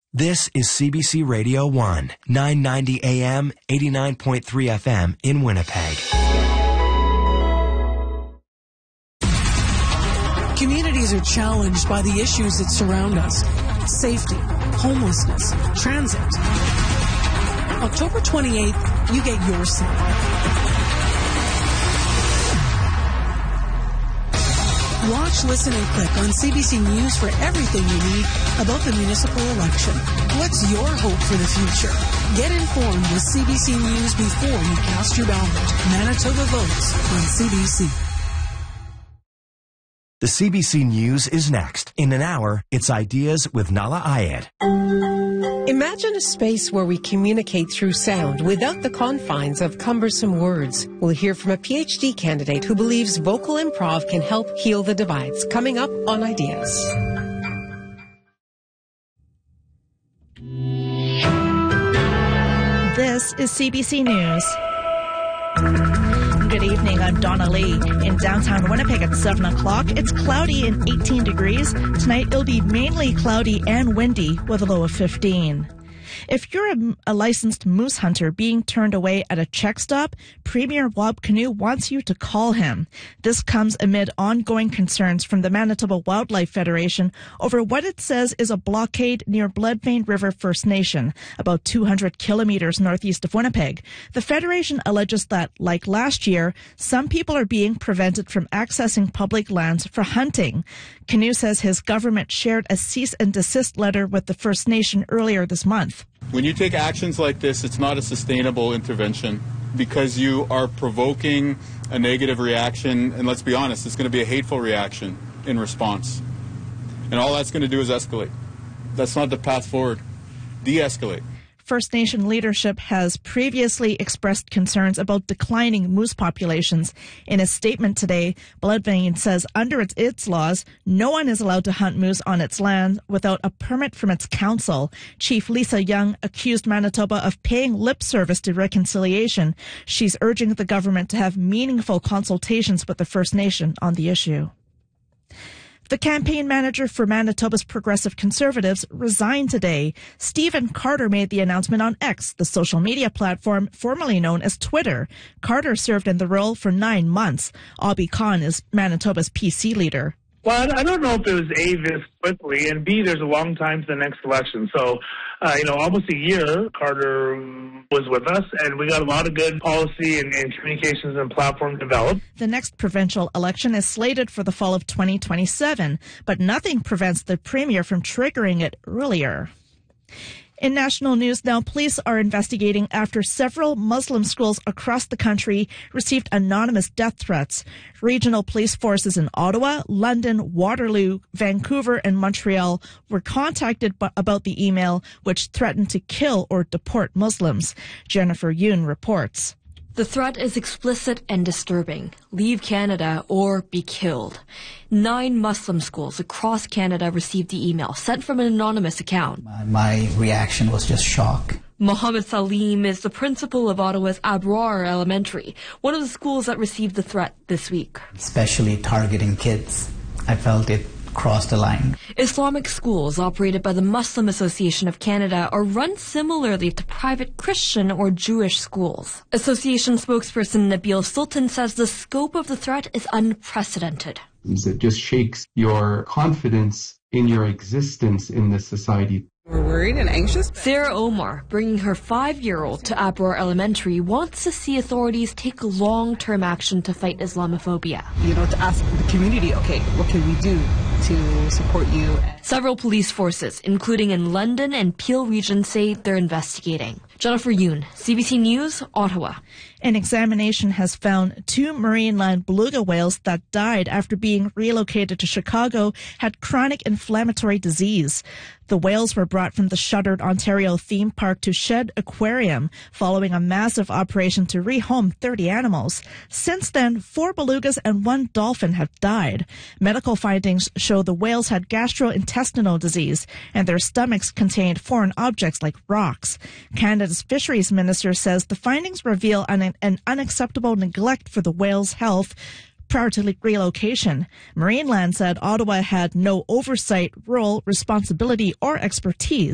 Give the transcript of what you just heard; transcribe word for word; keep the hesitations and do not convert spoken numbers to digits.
This is C B C Radio one, nine ninety A M, eighty-nine point three F M in Winnipeg. Communities are challenged by the issues that surround us. Safety, homelessness, transit. October twenty-eighth, you get your say. Watch, listen, and click on C B C News for everything you need about the municipal election. What's your hope for the future? Get informed with C B C News before you cast your ballot. Manitoba Votes on C B C. The C B C News is next. In an hour, it's Ideas with Nala Ayed. Imagine a space where we communicate through sound without the confines of cumbersome words. We'll hear from a P H D candidate who believes vocal improv can help heal the divides. Coming up on Ideas. This is C B C News. Good evening, I'm Donna Lee. In downtown Winnipeg at seven o'clock, it's cloudy and eighteen degrees. Tonight, it'll be mainly cloudy and windy with a low of fifteen. If you're a, a licensed moose hunter being turned away at a check stop, Premier Wab Kinew wants you to call him. This comes amid ongoing concerns from the Manitoba Wildlife Federation over what it says is a blockade near Bloodvein River First Nation, about two hundred kilometers northeast of Winnipeg. The Federation alleges that, like last year, some people are being prevented from accessing public lands for hunting. Kinew says his government shared a cease and desist letter with the First Nation earlier this month. When you take actions like this, it's not a sustainable intervention because you are provoking a negative reaction, and let's be honest, it's going to be a hateful reaction in response. And all that's going to do is escalate. That's not the path forward. De-escalate. First Nation leadership has previously expressed concerns about declining moose populations. In a statement today, Bloodvein says under its, its laws, no one is allowed to hunt moose on its land without a permit from its council. Chief Lisa Young accused Manitoba of paying lip service to reconciliation. She's urging the government to have meaningful consultations with the First Nation on the issue. The campaign manager for Manitoba's Progressive Conservatives resigned today. Stephen Carter made the announcement on X, the social media platform formerly known as Twitter. Carter served in the role for nine months. Obby Khan is Manitoba's P C leader. Well, I don't know if it was A, this quickly, and B, there's a long time to the next election. So, uh, you know, almost a year, Carter was with us, and we got a lot of good policy and, and communications and platform developed. The next provincial election is slated for the fall of twenty twenty-seven, but nothing prevents the premier from triggering it earlier. In national news now, police are investigating after several Muslim schools across the country received anonymous death threats. Regional police forces in Ottawa, London, Waterloo, Vancouver, and Montreal were contacted about the email, which threatened to kill or deport Muslims. Jennifer Yoon reports. The threat is explicit and disturbing. Leave Canada or be killed. Nine Muslim schools across Canada received the email sent from an anonymous account. My, my reaction was just shock. Mohammed Salim is the principal of Ottawa's Abrar Elementary, one of the schools that received the threat this week. Especially targeting kids. I felt it crossed the line. Islamic schools operated by the Muslim Association of Canada are run similarly to private Christian or Jewish schools. Association spokesperson Nabil Sultan says the scope of the threat is unprecedented. It just shakes your confidence in your existence in this society. We're worried and anxious. Sarah Omar, bringing her five-year-old to Abrar Elementary, wants to see authorities take long-term action to fight Islamophobia. You know, to ask the community, okay, what can we do to support you? Several police forces, including in London and Peel Region, say they're investigating. Jennifer Yoon, C B C News, Ottawa. An examination has found two Marineland beluga whales that died after being relocated to Chicago had chronic inflammatory disease. The whales were brought from the shuttered Ontario theme park to Shed Aquarium following a massive operation to rehome thirty animals. Since then, four belugas and one dolphin have died. Medical findings show the whales had gastrointestinal disease and their stomachs contained foreign objects like rocks. Canada's fisheries minister says the findings reveal an, an unacceptable neglect for the whales' health prior to relocation. Marineland said Ottawa had no oversight, role, responsibility, or expertise